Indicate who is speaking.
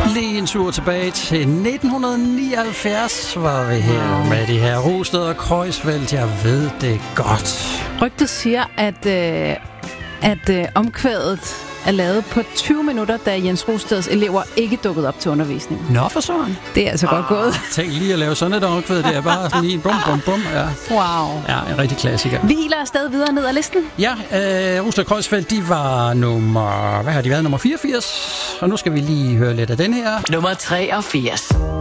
Speaker 1: Lige en tur tilbage til 1979 var vi her med det her Rosted og Kreuzfeldt. Jeg ved det godt.
Speaker 2: Rygtet siger, at omkvædet er lavet på 20 minutter, da Jens Rosteds elever ikke dukkede op til undervisningen.
Speaker 1: Nå for sådan.
Speaker 2: Det er altså godt gået.
Speaker 1: Tænk lige at lave sådan et omkvæd. Det er bare sådan lige en bum, bum, bum. Ja.
Speaker 2: Wow.
Speaker 1: Ja, en rigtig klassiker.
Speaker 2: Vi hiler afsted videre ned ad listen.
Speaker 1: Ja, Rosted og Kreuzfeldt, de var nummer... Hvad har de været? Nummer 84. Og nu skal vi lige høre lidt af den her.
Speaker 3: Nummer 83.